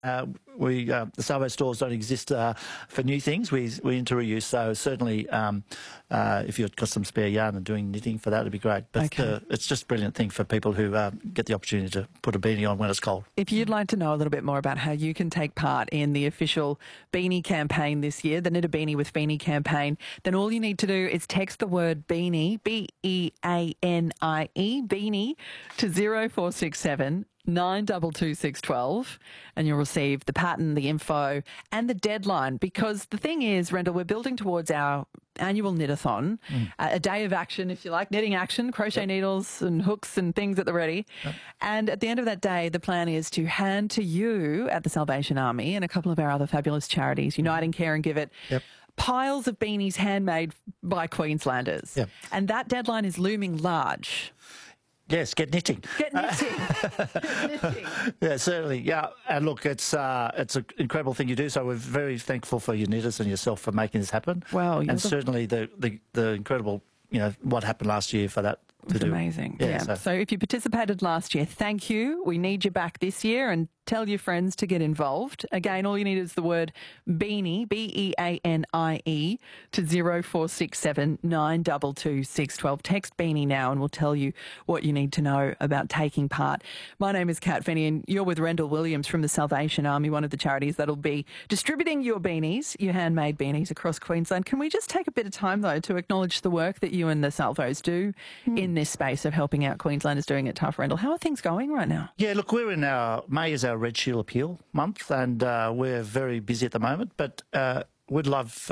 The Salvo stores don't exist for new things. We into reuse. So certainly, if you've got some spare yarn and doing knitting for that, it'd be great. But it's just a brilliant thing for people who get the opportunity to put a beanie on when it's cold. If you'd like to know a little bit more about how you can take part in the official beanie campaign this year, the Knit a Beanie with Beanie campaign, then all you need to do is text the word beanie, Beanie, beanie, to 0467 922 612, and you'll receive the pattern, the info and the deadline, because the thing is, Rendell, we're building towards our annual knit-a-thon, a day of action, if you like, knitting action, crochet needles and hooks and things at the ready. And at the end of that day, the plan is to hand to you at the Salvation Army and a couple of our other fabulous charities, Uniting Care and Give It, piles of beanies handmade by Queenslanders. And that deadline is looming large. Yes, get knitting. Get knitting. Get knitting. Yeah, certainly. Yeah, and look, it's an incredible thing you do. So we're very thankful for your knitters and yourself for making this happen. Well, and certainly the incredible, what happened last year for that. It's amazing. Yeah. So if you participated last year, thank you. We need you back this year, and tell your friends to get involved. Again, all you need is the word beanie, BEANIE, to 0467 922 612. Text beanie now and we'll tell you what you need to know about taking part. My name is Kat Finney and you're with Rendell Williams from the Salvation Army, one of the charities that'll be distributing your beanies, your handmade beanies across Queensland. Can we just take a bit of time, though, to acknowledge the work that you and the Salvos do in this space of helping out Queenslanders doing it tough, Rendell? How are things going right now? Yeah, look, we're in May is our Red Shield Appeal month, and we're very busy at the moment, but we're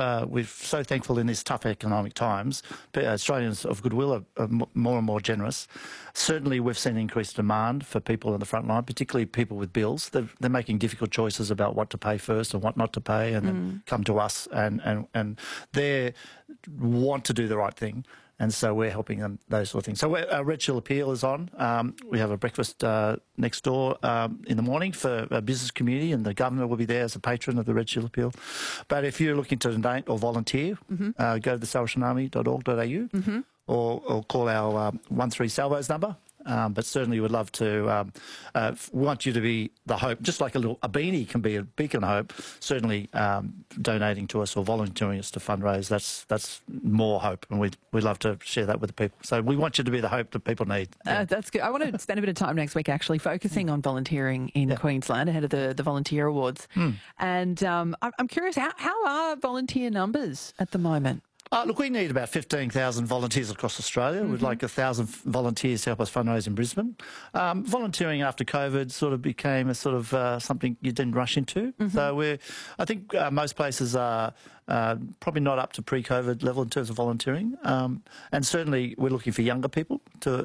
so thankful in these tough economic times. Australians of goodwill are more and more generous. Certainly we've seen increased demand for people on the front line, particularly people with bills. They're making difficult choices about what to pay first and what not to pay, and then come to us and they want to do the right thing. And so we're helping them, those sort of things. So our Red Shield Appeal is on. We have a breakfast next door in the morning for a business community, and the governor will be there as a patron of the Red Shield Appeal. But if you're looking to donate or volunteer, go to thesalvationarmy.org.au or call our 13 Salvos number. But certainly would love to, want you to be the hope, just like a beanie can be a beacon of hope. Certainly donating to us or volunteering us to fundraise, that's more hope, and we'd love to share that with the people. So we want you to be the hope that people need. That's good. I want to spend a bit of time next week actually focusing on volunteering in Queensland ahead of the Volunteer Awards. And I'm curious, how are volunteer numbers at the moment? Look, we need about 15,000 volunteers across Australia. We'd like 1,000 volunteers to help us fundraise in Brisbane. Volunteering after COVID sort of became a sort of something you didn't rush into. So I think most places are probably not up to pre-COVID level in terms of volunteering. And certainly we're looking for younger people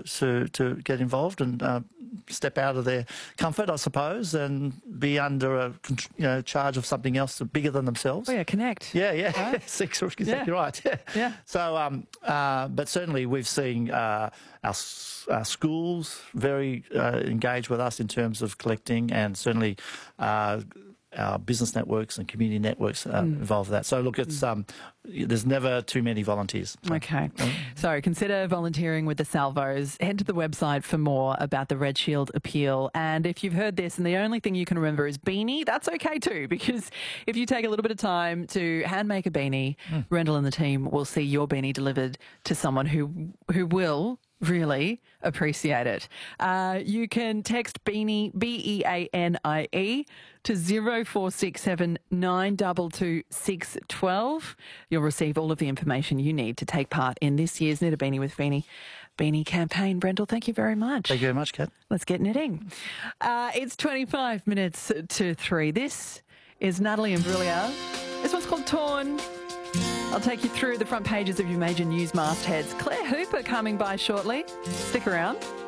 to get involved and step out of their comfort, I suppose, and be under a charge of something else bigger than themselves. Oh yeah, connect. Yeah. Right? Exactly right. Yeah. So, but certainly we've seen our schools very engaged with us in terms of collecting, and certainly our business networks and community networks involved with that. So look, it's there's never too many volunteers. So. Okay. So consider volunteering with the Salvos. Head to the website for more about the Red Shield Appeal. And if you've heard this and the only thing you can remember is beanie, that's okay too, because if you take a little bit of time to hand make a beanie, Rendell and the team will see your beanie delivered to someone who will really appreciate it. You can text beanie, BEANIE, to 0467 922 612. You'll receive all of the information you need to take part in this year's Knit a Beanie with Beanie campaign. Rendell, thank you very much. Thank you very much, Kat. Let's get knitting. It's 25 minutes to 3. This is Natalie Imbruglia. This one's called Torn. I'll take you through the front pages of your major news mastheads. Claire Hooper coming by shortly. Stick around.